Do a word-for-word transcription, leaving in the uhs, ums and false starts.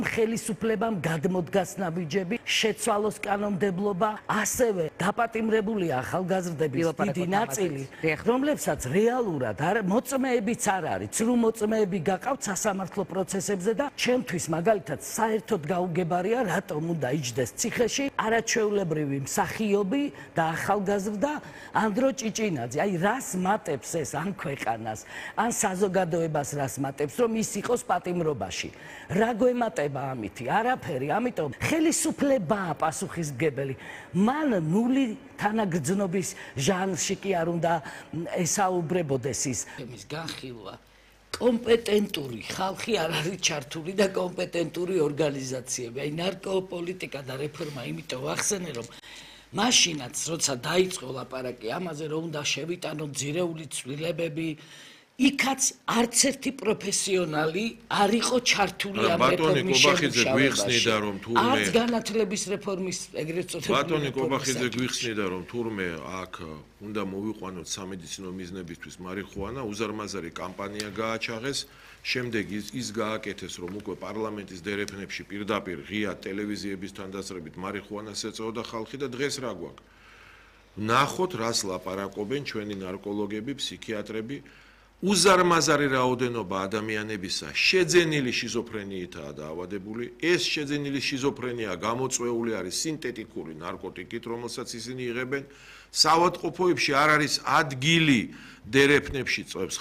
ხელისუფლებამ გადმოდგას ნაბიჯები, შეცვალოს კანონმდებლობა, ასევე დაპატიმრებულია ახალგაზრდების დიდი ნაწილი, რომლებსაც რეალურად მოწმეებიც არ არის, ცრუ მოწმეები გაყავთ სასამართლო პროცესებზე და ჩემთვის მაგალითად საერთოდ გაუგებარია, რატომ უნდა იჯდეს ციხეში არაჩვეულებრივი მსახიობი და ახალგაზრდა ანდრო ჭიჭინაძე. აი რას მატებს ეს ან ქვეყანას, ან საზოგადოებას რას მატებს, რომ ის იყოს პატიმრობაში. რა გვემატება ამითი? არაფერი, ამიტომ ხელისუფლებაა პასუხისმგებელი. მან ნული თანაგრძნობის ჟანრში კი არ უნდა ესაუბრებოდეს ის. εμείς განხილვა კომპეტენტური ხალხი არ არის ჩართული და კომპეტენტური ორგანიზაციები. აი ნარკოპოლიტიკა და რეფორმა იმიტომ ვახსენე, რომ მაშინაც როცა დაიწყო ლაპარაკი ამაზე, რომ უნდა შევიტანოთ ძირეული ცვლილებები, იქაც არც ერთი პროფესიონალი არ იყო ჩართული ამ რეფორმის შემუშავებაში. არც განათლების რეფორმის ეგრეთ წოდებული ბატონი კობახიძე გვიხსნიდა, რომ თურმე აქ უნდა მოვიყვანოთ სამედიცინო მიზნებისთვის მარიხუანა, უზარმაზარი კამპანია გააჩაღეს, შემდეგ ის გააკეთეს, რომ უკვე პარლამენტის დერეფნებში პირდაპირ ღია ტელევიზიების თანდასწრებით მარიხუანას ეწეოდა ხალხი და დღეს რა გვაქვს? ნახოთ, რას ლაპარაკობენ ჩვენი ნარკოლოგები, ფსიქიატრები. უზარმაზარი რაოდენობა ადამიანებისა შეძენილი შიზოფრენიითაა დაავადებული. ეს შეძენილი შიზოფრენია გამოწვეული არის სინთეტიკური ნარკოტიკით, რომელსაც ისინი იღებენ. საავადმყოფოებში არ არის ადგილი დერეფნებში წვებს